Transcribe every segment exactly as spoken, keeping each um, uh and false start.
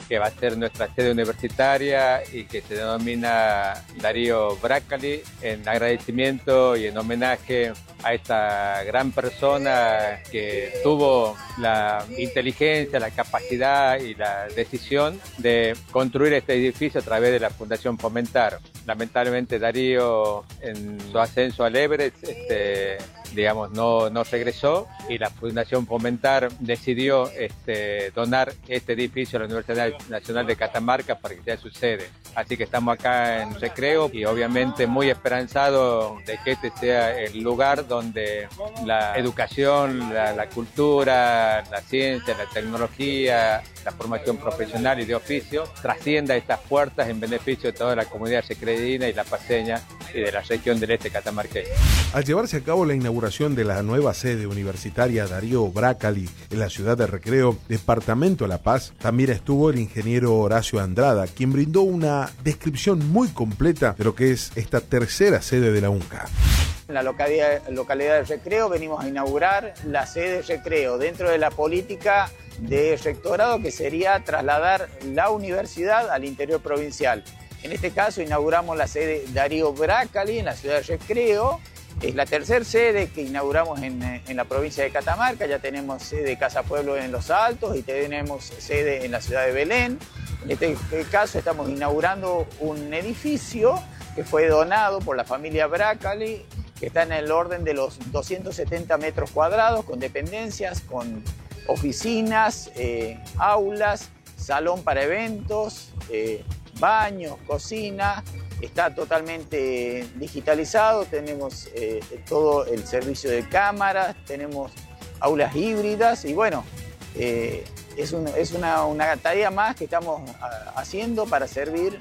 que va a ser nuestra sede universitaria y que se denomina Darío Brácali, en agradecimiento y en homenaje a esta gran persona que tuvo la inteligencia, la capacidad y la decisión de construir este edificio a través de la Fundación Fomentar. Lamentablemente Darío, en su ascenso al Everest, este, digamos, no, no regresó, y la Fundación Fomentar decidió este, donar este edificio a la Universidad Nacional de Catamarca para que sea su sede. Así que estamos acá en Recreo y obviamente muy esperanzados de que este sea el lugar donde la educación, la, la cultura, la ciencia, la tecnología, la formación profesional y de oficio trascienda estas puertas en beneficio de toda la comunidad recreidina y la paceña y de la región del este catamarqueño. Al llevarse a cabo la inauguración de la nueva sede universitaria Darío Brácali en la ciudad de Recreo, departamento de La Paz, también estuvo el ingeniero Horacio Andrada, quien brindó una descripción muy completa de lo que es esta tercera sede de la UNCA. En la localidad, localidad de Recreo venimos a inaugurar la sede de Recreo dentro de la política de rectorado, que sería trasladar la universidad al interior provincial. En este caso inauguramos la sede Darío Brácali en la ciudad de Recreo. Es la tercera sede que inauguramos en, en la provincia de Catamarca. Ya tenemos sede Casa Pueblo en Los Altos y tenemos sede en la ciudad de Belén. En este caso estamos inaugurando un edificio que fue donado por la familia Brácali, que está en el orden de los doscientos setenta metros cuadrados, con dependencias, con oficinas, eh, aulas, salón para eventos, eh, baños, cocina. Está totalmente digitalizado, tenemos eh, todo el servicio de cámaras, tenemos aulas híbridas y bueno, eh, es, un, es una, una tarea más que estamos a, haciendo para servir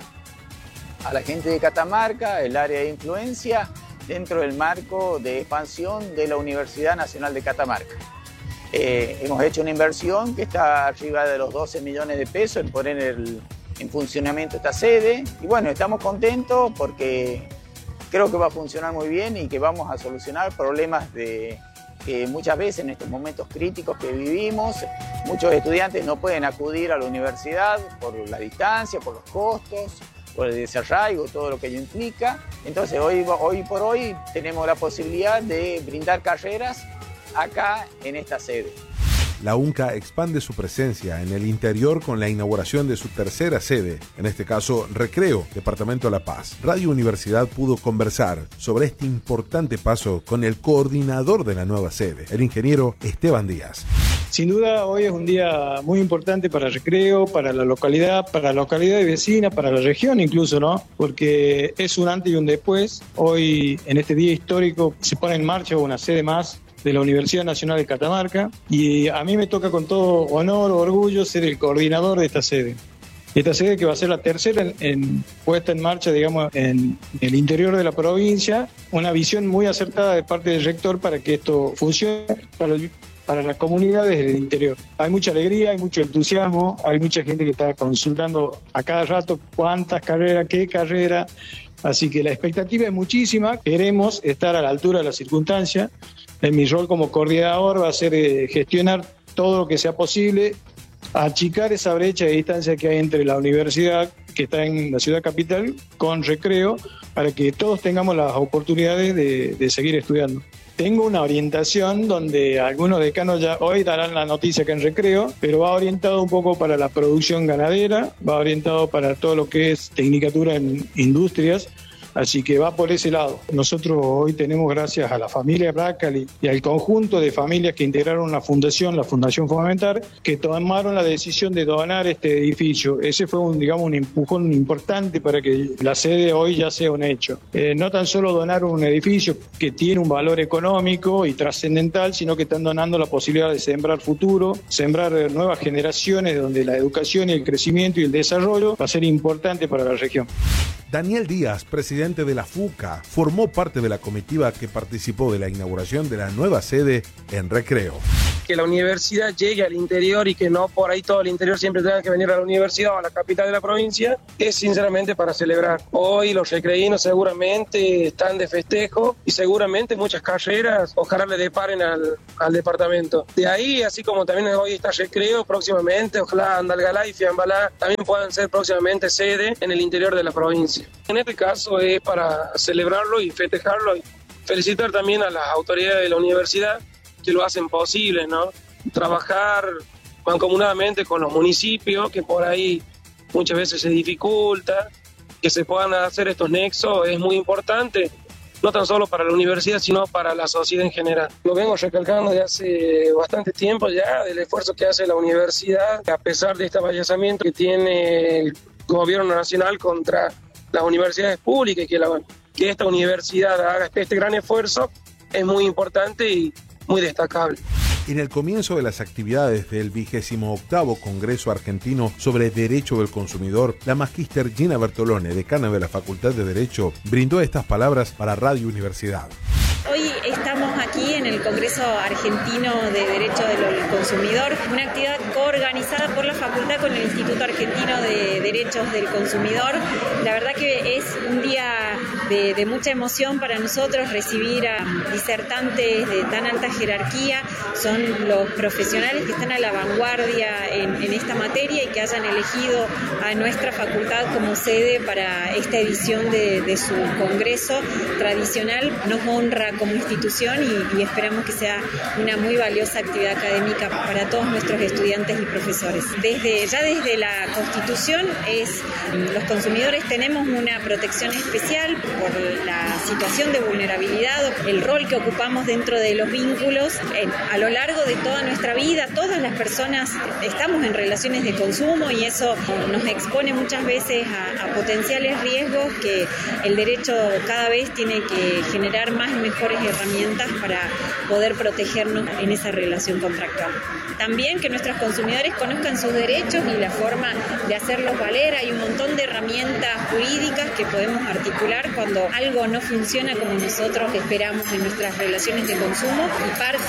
a la gente de Catamarca, el área de influencia, dentro del marco de expansión de la Universidad Nacional de Catamarca. Eh, hemos hecho una inversión que está arriba de los doce millones de pesos en poner el, en funcionamiento esta sede y bueno, estamos contentos porque creo que va a funcionar muy bien y que vamos a solucionar problemas de, que muchas veces en estos momentos críticos que vivimos, muchos estudiantes no pueden acudir a la universidad por la distancia, por los costos, por el desarraigo, todo lo que ello implica. Entonces hoy, hoy por hoy tenemos la posibilidad de brindar carreras acá en esta sede. La UNCA expande su presencia en el interior con la inauguración de su tercera sede, en este caso Recreo, departamento de La Paz. Radio Universidad pudo conversar sobre este importante paso con el coordinador de la nueva sede, el ingeniero Esteban Díaz. Sin duda, hoy es un día muy importante para Recreo, para la localidad, para la localidad vecina, para la región incluso, ¿no? Porque es un antes y un después. Hoy, en este día histórico, se pone en marcha una sede más de la Universidad Nacional de Catamarca y a mí me toca con todo honor o orgullo ser el coordinador de esta sede. Esta sede que va a ser la tercera en, en, puesta en marcha, digamos, en el interior de la provincia, una visión muy acertada de parte del rector para que esto funcione para, el, para las comunidades del interior. Hay mucha alegría, hay mucho entusiasmo, hay mucha gente que está consultando a cada rato cuántas carreras, qué carrera, así que la expectativa es muchísima, queremos estar a la altura de las circunstancias. En mi rol como coordinador va a ser eh, gestionar todo lo que sea posible, achicar esa brecha de distancia que hay entre la universidad, que está en la ciudad capital, con Recreo, para que todos tengamos las oportunidades de, de seguir estudiando. Tengo una orientación donde algunos decanos ya hoy darán la noticia que en Recreo, pero va orientado un poco para la producción ganadera, va orientado para todo lo que es tecnicatura en industrias, así que va por ese lado. Nosotros hoy tenemos, gracias a la familia Brácali y al conjunto de familias que integraron la fundación, la Fundación Fomentar, que tomaron la decisión de donar este edificio. Ese fue un, digamos, un empujón importante para que la sede hoy ya sea un hecho. Eh, no tan solo donar un edificio que tiene un valor económico y trascendental, sino que están donando la posibilidad de sembrar futuro, sembrar nuevas generaciones donde la educación y el crecimiento y el desarrollo va a ser importante para la región. Daniel Díaz, presidente de la FUCA, formó parte de la comitiva que participó de la inauguración de la nueva sede en Recreo. que la universidad llegue al interior y que no por ahí todo el interior siempre tenga que venir a la universidad o a la capital de la provincia, es sinceramente para celebrar. Hoy los recreínos seguramente están de festejo y seguramente muchas carreras ojalá le deparen al, al departamento. De ahí, así como también hoy está recreo, próximamente ojalá Andalgalá y Fiambalá también puedan ser próximamente sede en el interior de la provincia. En este caso es para celebrarlo y festejarlo y felicitar también a las autoridades de la universidad que lo hacen posible, ¿no? Trabajar mancomunadamente con los municipios, que por ahí muchas veces se dificulta, que se puedan hacer estos nexos es muy importante, no tan solo para la universidad, sino para la sociedad en general. Lo vengo recalcando desde hace bastante tiempo ya, del esfuerzo que hace la universidad, a pesar de este avallazamiento que tiene el gobierno nacional contra las universidades públicas, y que, la, que esta universidad haga este gran esfuerzo, es muy importante y muy destacable. En el comienzo de las actividades del vigésimo octavo Congreso Argentino sobre Derecho del Consumidor, la magíster Gina Bertolone, decana de la Facultad de Derecho, brindó estas palabras para Radio Universidad. Hoy estamos aquí en el Congreso Argentino de Derecho del Consumidor, una actividad coorganizada por la Facultad con el Instituto Argentino de Derechos del Consumidor. La verdad que es un día de, de mucha emoción para nosotros recibir a disertantes de tan alta jerarquía. Son los profesionales que están a la vanguardia en, en esta materia y que hayan elegido a nuestra facultad como sede para esta edición de, de su congreso tradicional. Nos honra como institución y, y esperamos que sea una muy valiosa actividad académica para todos nuestros estudiantes y profesores. Desde, ya desde la Constitución, es, los consumidores tenemos una protección especial por la situación de vulnerabilidad, el rol que ocupamos dentro de los vínculos. En, a lo largo de toda nuestra vida, todas las personas estamos en relaciones de consumo y eso nos expone muchas veces a, a potenciales riesgos que el derecho cada vez tiene que generar más y mejores herramientas para poder protegernos en esa relación contractual. También que nuestros consumidores conozcan sus derechos y la forma de hacerlos valer. Hay un montón de herramientas jurídicas que podemos articular cuando algo no funciona como nosotros esperamos en nuestras relaciones de consumo, y parte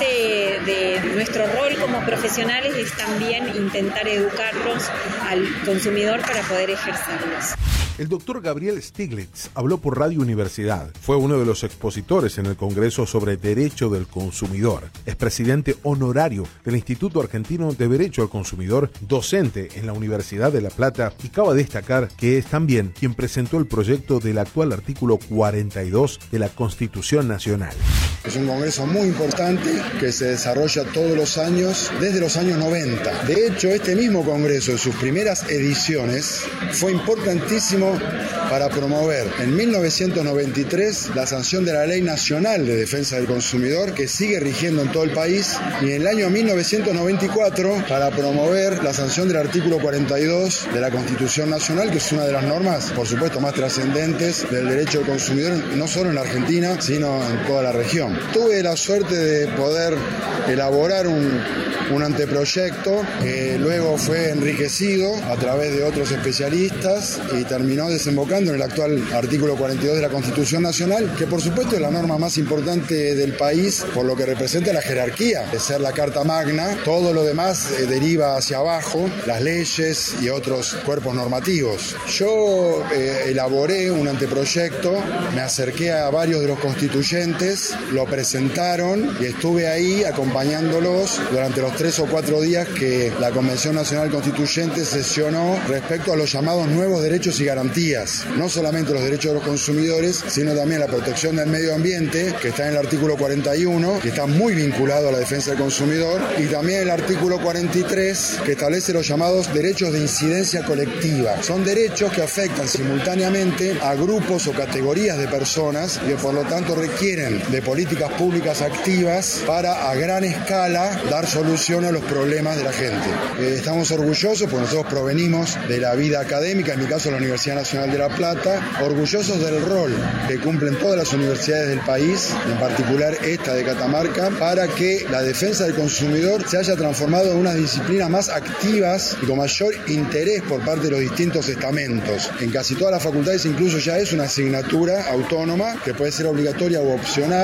de nuestro rol como profesionales es también intentar educarlos al consumidor para poder ejercerlos. El doctor Gabriel Stiglitz habló por Radio Universidad. Fue uno de los expositores en el Congreso sobre Derecho del Consumidor. Es presidente honorario del Instituto Argentino de Derecho al Consumidor, docente en la Universidad de La Plata, y cabe destacar que es también quien presentó el proyecto del actual artículo cuarenta y dos de la Constitución Nacional. Es un congreso muy importante que se desarrolla todos los años, desde los años noventa. De hecho, este mismo congreso, en sus primeras ediciones, fue importantísimo para promover en mil novecientos noventa y tres la sanción de la Ley Nacional de Defensa del Consumidor, que sigue rigiendo en todo el país, y en el año mil novecientos noventa y cuatro para promover la sanción del artículo cuarenta y dos de la Constitución Nacional, que es una de las normas, por supuesto, más trascendentes del derecho del consumidor, no solo en la Argentina, sino en toda la región. Tuve la suerte de poder elaborar un, un anteproyecto que luego fue enriquecido a través de otros especialistas y terminó desembocando en el actual artículo cuarenta y dos de la Constitución Nacional, que por supuesto es la norma más importante del país por lo que representa la jerarquía de ser la Carta Magna. Todo lo demás eh, deriva hacia abajo, las leyes y otros cuerpos normativos. Yo eh, elaboré un anteproyecto, me acerqué a varios de los constituyentes, lo presentaron y estuve ahí acompañándolos durante los tres o cuatro días que la Convención Nacional Constituyente sesionó respecto a los llamados nuevos derechos y garantías. No solamente los derechos de los consumidores, sino también la protección del medio ambiente, que está en el artículo cuarenta y uno, que está muy vinculado a la defensa del consumidor, y también el artículo cuarenta y tres, que establece los llamados derechos de incidencia colectiva. Son derechos que afectan simultáneamente a grupos o categorías de personas y que por lo tanto requieren de políticas públicas activas para a gran escala dar solución a los problemas de la gente. Eh, estamos orgullosos porque nosotros provenimos de la vida académica, en mi caso la Universidad Nacional de La Plata, orgullosos del rol que cumplen todas las universidades del país, en particular esta de Catamarca, para que la defensa del consumidor se haya transformado en unas disciplinas más activas y con mayor interés por parte de los distintos estamentos. En casi todas las facultades incluso ya es una asignatura autónoma que puede ser obligatoria u opcional. Muchos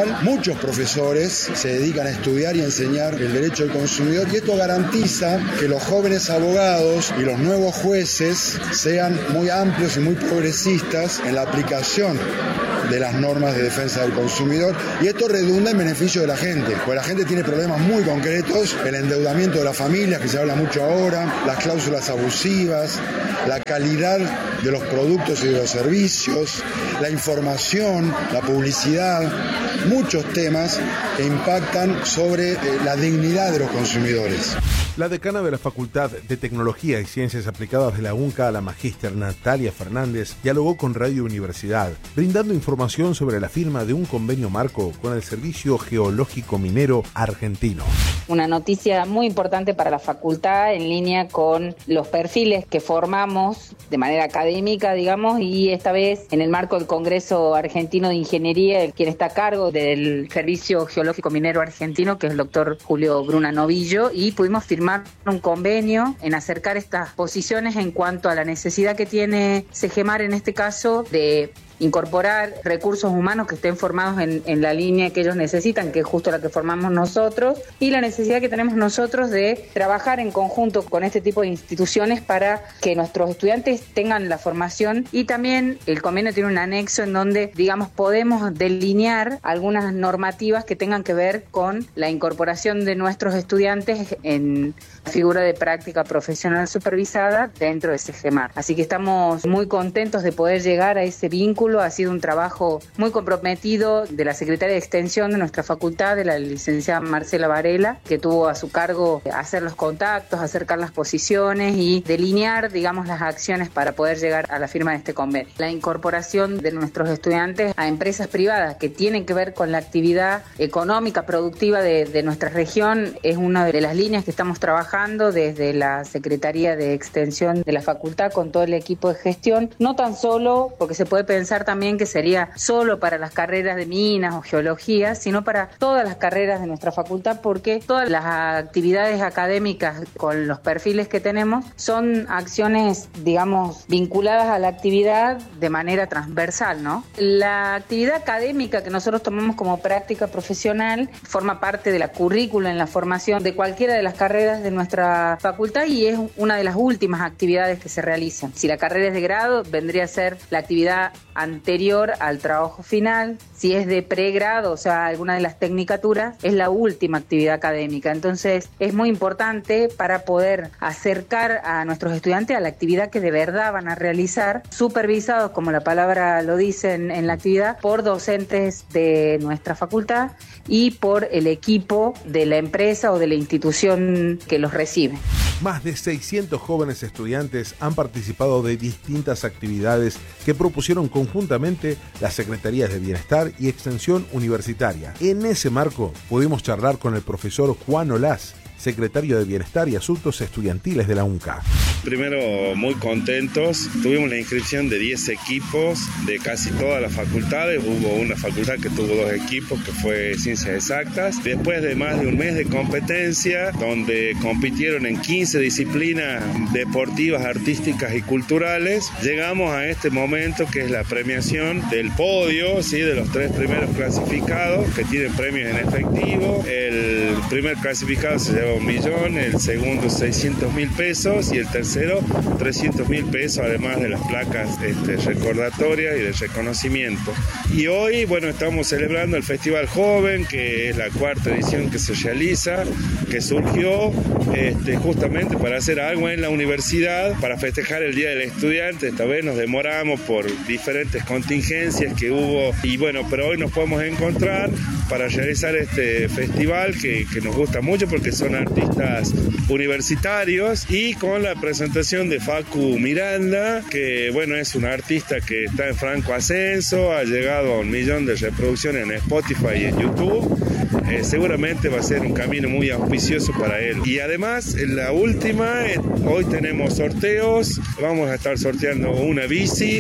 muchos profesores se dedican a estudiar y a enseñar el derecho del consumidor, y esto garantiza que los jóvenes abogados y los nuevos jueces sean muy amplios y muy progresistas en la aplicación de las normas de defensa del consumidor, y esto redunda en beneficio de la gente, porque la gente tiene problemas muy concretos: el endeudamiento de las familias, que se habla mucho ahora, las cláusulas abusivas, la calidad de los productos y de los servicios, la información, la publicidad, muchos temas que impactan sobre eh, la dignidad de los consumidores. La decana de la Facultad de Tecnología y Ciencias Aplicadas de la UNCA, la magíster Natalia Fernández, dialogó con Radio Universidad, brindando información sobre la firma de un convenio marco con el Servicio Geológico Minero Argentino. Una noticia muy importante para la facultad, en línea con los perfiles que formamos de manera académica, digamos, y esta vez en el marco del Congreso Argentino de Ingeniería, el quien está a cargo del Servicio Geológico Minero Argentino, que es el doctor Julio Bruna Novillo, y pudimos firmar un convenio en acercar estas posiciones en cuanto a la necesidad que tiene SEGEMAR en este caso de incorporar recursos humanos que estén formados en, en la línea que ellos necesitan, que es justo la que formamos nosotros, y la necesidad que tenemos nosotros de trabajar en conjunto con este tipo de instituciones para que nuestros estudiantes tengan la formación. Y también el convenio tiene un anexo en donde, digamos, podemos delinear algunas normativas que tengan que ver con la incorporación de nuestros estudiantes en la figura de práctica profesional supervisada dentro de SEGEMAR. Así que estamos muy contentos de poder llegar a ese vínculo. Ha sido un trabajo muy comprometido de la secretaria de Extensión de nuestra facultad, de la licenciada Marcela Varela, que tuvo a su cargo hacer los contactos, acercar las posiciones y delinear, digamos, las acciones para poder llegar a la firma de este convenio. La incorporación de nuestros estudiantes a empresas privadas que tienen que ver con la actividad económica, productiva de, de nuestra región es una de las líneas que estamos trabajando desde la Secretaría de Extensión de la facultad con todo el equipo de gestión, no tan solo porque se puede pensar también que sería solo para las carreras de minas o geología, sino para todas las carreras de nuestra facultad, porque todas las actividades académicas con los perfiles que tenemos son acciones, digamos, vinculadas a la actividad de manera transversal, ¿no? La actividad académica que nosotros tomamos como práctica profesional forma parte de la currícula en la formación de cualquiera de las carreras de nuestra facultad y es una de las últimas actividades que se realizan. Si la carrera es de grado, vendría a ser la actividad anterior al trabajo final. Si es de pregrado, o sea, alguna de las tecnicaturas, es la última actividad académica. Entonces, es muy importante para poder acercar a nuestros estudiantes a la actividad que de verdad van a realizar, supervisados, como la palabra lo dice en, en la actividad, por docentes de nuestra facultad y por el equipo de la empresa o de la institución que los recibe. Más de seiscientos jóvenes estudiantes han participado de distintas actividades que propusieron conjuntamente las Secretarías de Bienestar y Extensión Universitaria. En ese marco pudimos charlar con el profesor Juan Olaz, secretario de Bienestar y Asuntos Estudiantiles de la UNCA. Primero, muy contentos. Tuvimos la inscripción de diez equipos de casi todas las facultades. Hubo una facultad que tuvo dos equipos, que fue Ciencias Exactas. Después de más de un mes de competencia, donde compitieron en quince disciplinas deportivas, artísticas y culturales, llegamos a este momento que es la premiación del podio, ¿sí? De los tres primeros clasificados, que tienen premios en efectivo. El primer clasificado se lleva un millón, el segundo seiscientos mil pesos y el tercero trescientos mil pesos, además de las placas este, recordatorias y de reconocimiento. Y hoy, bueno, estamos celebrando el Festival Joven, que es la cuarta edición que se realiza, que surgió este, justamente para hacer algo en la universidad, para festejar el Día del Estudiante. Esta vez nos demoramos por diferentes contingencias que hubo, y bueno, pero hoy nos podemos encontrar para realizar este festival que, que nos gusta mucho porque son artistas universitarios, y con la presentación de Facu Miranda, que bueno, es un artista que está en franco ascenso, ha llegado a un millón de reproducciones en Spotify y en YouTube. Eh, seguramente va a ser un camino muy auspicioso para él. Y además, en la última, eh, hoy tenemos sorteos, vamos a estar sorteando una bici,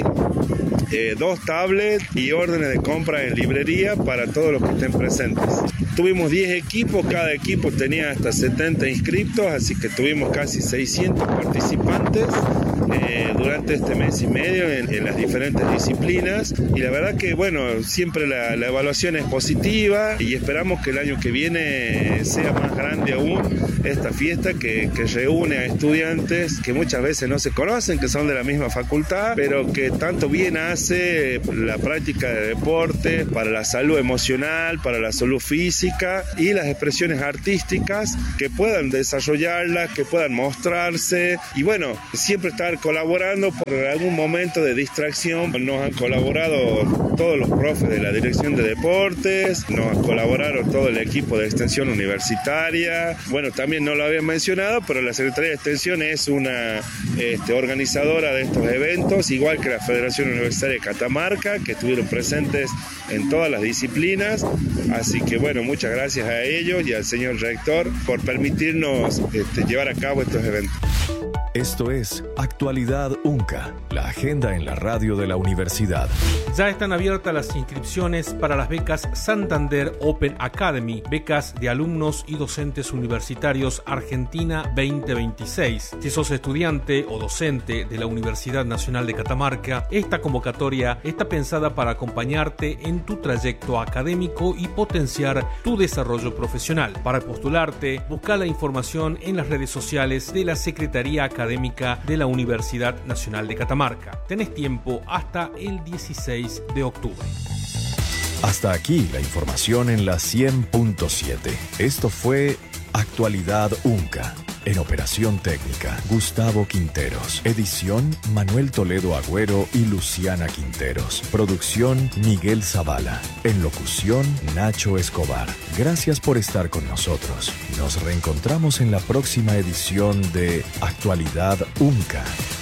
Eh, dos tablets y órdenes de compra en librería para todos los que estén presentes. Tuvimos diez equipos, cada equipo tenía hasta setenta inscriptos, así que tuvimos casi seiscientos participantes. Eh, durante este mes y medio en, en las diferentes disciplinas, y la verdad que bueno, siempre la, la evaluación es positiva y esperamos que el año que viene sea más grande aún esta fiesta que, que reúne a estudiantes que muchas veces no se conocen, que son de la misma facultad, pero que tanto bien hace la práctica de deporte para la salud emocional, para la salud física y las expresiones artísticas, que puedan desarrollarlas, que puedan mostrarse y bueno, siempre estar colaborando por algún momento de distracción. Nos han colaborado todos los profes de la Dirección de Deportes, nos colaboraron todo el equipo de Extensión Universitaria. Bueno, también no lo había mencionado, pero la Secretaría de Extensión es una este, organizadora de estos eventos, igual que la Federación Universitaria de Catamarca, que estuvieron presentes en todas las disciplinas. Así que bueno, muchas gracias a ellos y al señor rector por permitirnos este, llevar a cabo estos eventos. Esto es Actualidad UNCA, la agenda en la radio de la universidad. Ya están abiertas las inscripciones para las becas Santander Open Academy, becas de alumnos y docentes universitarios Argentina veinte veintiséis. Si sos estudiante o docente de la Universidad Nacional de Catamarca, esta convocatoria está pensada para acompañarte en tu trayecto académico y potenciar tu desarrollo profesional. Para postularte, busca la información en las redes sociales de la Secretaría Académica Académica de la Universidad Nacional de Catamarca. Tenés tiempo hasta el dieciséis de octubre. Hasta aquí la información en la cien punto siete. Esto fue Actualidad UNCA. En operación técnica, Gustavo Quinteros. Edición, Manuel Toledo Agüero y Luciana Quinteros. Producción, Miguel Zavala. En locución, Nacho Escobar. Gracias por estar con nosotros. Nos reencontramos en la próxima edición de Actualidad UNCA.